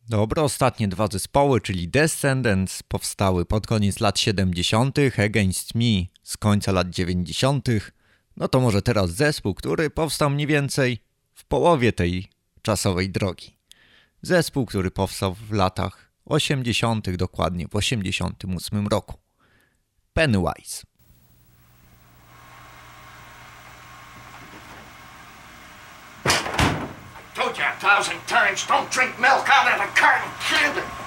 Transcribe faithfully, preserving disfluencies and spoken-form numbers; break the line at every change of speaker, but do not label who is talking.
Dobra, ostatnie dwa zespoły, czyli Descendants, powstały pod koniec lat siedemdziesiątych, Against Me z końca lat dziewięćdziesiątych. No to może teraz zespół, który powstał mniej więcej w połowie tej czasowej drogi. Zespół, który powstał w latach osiemdziesiątych, dokładnie w osiemdziesiątym ósmym roku. Pennywise.
Told you a thousand times, don't drink milk out of the carton, kid.